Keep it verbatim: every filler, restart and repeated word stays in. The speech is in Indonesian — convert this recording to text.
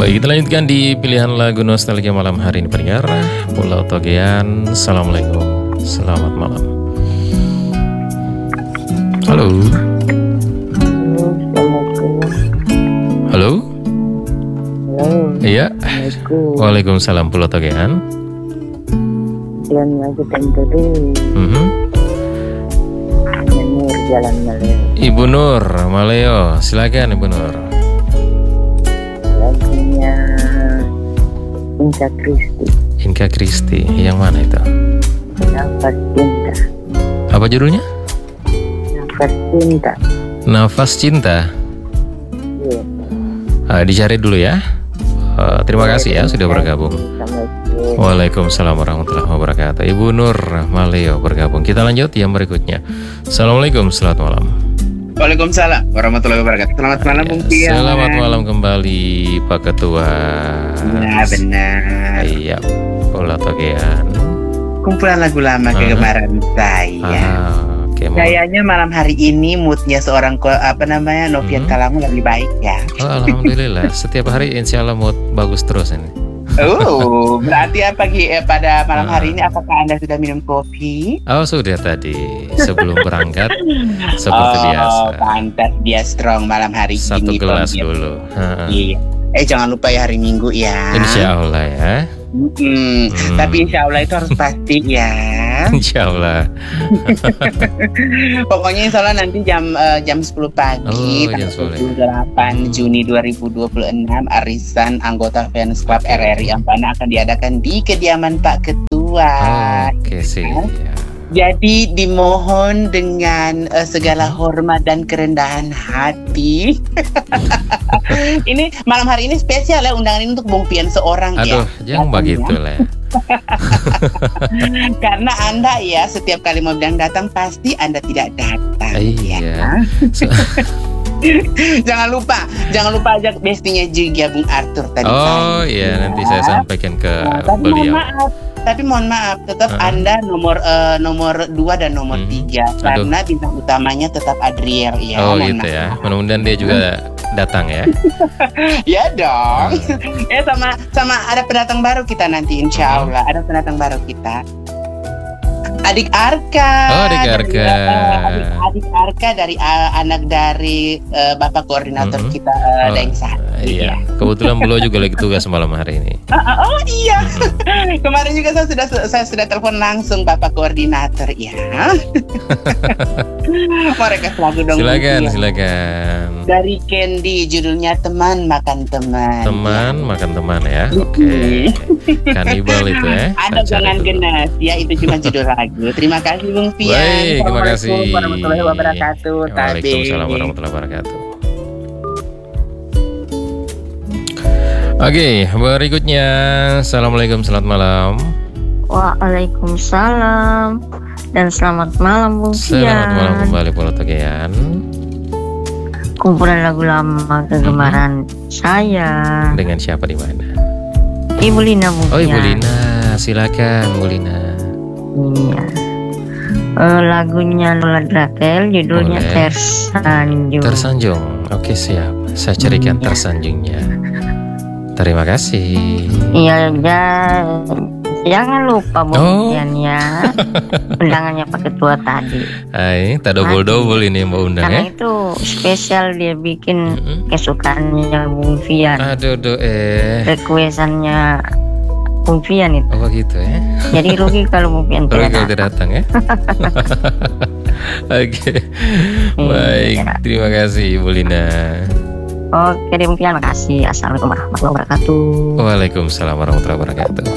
Baik, kita lanjutkan di pilihan lagu nostalgia malam hari ini pendengar. Pulau Togean. Assalamualaikum, selamat malam. Halo. Halo. Halo. Iya. Waalaikumsalam, Pulau Togean. Yang lagi tadi. Mhm. Nur Jalan Maleo. Ibu Nur Maleo, silakan Ibu Nur. Lagunya Inka Kristi. Inka Kristi, yang mana itu? Nafas Cinta. Apa judulnya? Nafas Cinta. Nafas Cinta. Iya. Ah, dicari dulu ya. Uh, terima kasih ya sudah bergabung. Waalaikumsalam warahmatullahi wabarakatuh. Ibu Nur Maleo bergabung. Kita lanjut yang berikutnya. Assalamualaikum, selamat malam. Waalaikumsalam warahmatullahi wabarakatuh. Selamat malam, Bung Pian. Selamat malam kembali Pak Ketua. Ya benar. Iya, Pulau Togean. Kumpulan lagu lama Ah. kegemaran saya. Ah, oke, mau- Kayaknya malam hari ini moodnya seorang ko- apa namanya Novian Hmm. Kalamu lebih baik ya. Oh, alhamdulillah. Setiap hari insya Allah mood bagus terus ini. Oh, berarti apa Ki? Eh, pada malam Ah. hari ini apakah Anda sudah minum kopi? Oh, sudah tadi sebelum berangkat seperti oh, biasa. pantas dia strong malam hari Satu ini. gelas Bang. dulu. Ha. Iya. Eh jangan lupa ya hari Minggu ya. Insya Allah ya. Mm-mm. Hmm. Tapi insya Allah itu harus pasti ya. Insya Allah. Pokoknya insya Allah nanti jam eh, jam sepuluh pagi Oh, jam tanggal sepuluh. dua puluh delapan Juni dua ribu dua puluh enam arisan anggota fans club R R I Ampana akan diadakan di kediaman Pak Ketua. Oke sih. Ya. Jadi dimohon dengan eh, segala hormat dan kerendahan hati. Ini malam hari ini spesial ya, undangan ini untuk Bung Pian seorang Aduh, ya. jangan begitu lah. Ya. Karena Anda ya setiap kali mau bilang datang pasti Anda tidak datang. Iya. Ya. So- Jangan lupa, jangan lupa ajak bestinya juga Bung Arthur tadi. oh pagi, iya, ya. nanti saya sampaikan ke Nah, tapi mohon beliau. maaf, tapi mohon maaf, tetap Uh-uh. Anda nomor eh, nomor dua dan nomor Hmm. tiga Aduh. karena bintang utamanya tetap Adriel ya. Oh mohon gitu maaf. ya. Mudah-mudahan dia juga datang ya. Ya dong. Hmm. Eh sama sama ada pendatang baru kita nanti insya Hmm. Allah ada pendatang baru kita. Adik Arka. Oh, Adik Dari, Arka. eh, adik, adik Arka dari eh, anak dari eh, Bapak Koordinator Mhm. kita uh, Oh, Daeng Sakti. Iya. Kebetulan beliau juga lagi tugas malam hari ini. Ah, ah, oh iya. Kemarin juga saya sudah saya sudah telepon langsung Bapak Koordinator ya. Mau request lagu dong. Silakan, Bung Pian. silakan. Dari Candy judulnya Teman Makan Teman. Teman Ya. makan teman ya. Oke. Kanibal itu ya. Anda Saya cari jangan dulu. genas ya, itu cuma judul lagu. Terima kasih Bung Pian. Baik, terima kasih. Assalamualaikum warahmatullahi wabarakatuh. Waalaikumsalam Tabe. warahmatullahi wabarakatuh. Oke, berikutnya. Assalamualaikum, selamat malam. Waalaikumsalam dan selamat malam Bung Pian. Selamat malam kembali Pulau Togean. Kumpulan lagu lama kegemaran saya. Dengan siapa di mana? Ibu Lina Bung Oh, Ibu Pian. Lina, silakan Bu Lina. Iya. Eh, lagunya Lola Drakel judulnya Boleh. Tersanjung. Tersanjung. Oke, siap. Saya carikan Iya. tersanjungnya. Terima kasih. Iya, ja- jangan lupa Bung Oh. Pian ya. Undangannya Pak Ketua tadi. Hai, tak double-double ini Mbak undang Karena ya. itu spesial dia bikin Mm-mm. kesukaannya Bung Pian. Aduh, aduh, eh. Requestannya Bung Pian itu. Oh, gitu ya. Jadi rugi kalau Bung Pian Kalau tidak tidak datang ya. Oke. Baik, Iya. terima kasih Ibu Lina. Oke, Bung Pian, makasih. Assalamualaikum warahmatullahi wabarakatuh. Waalaikumsalam warahmatullahi wabarakatuh.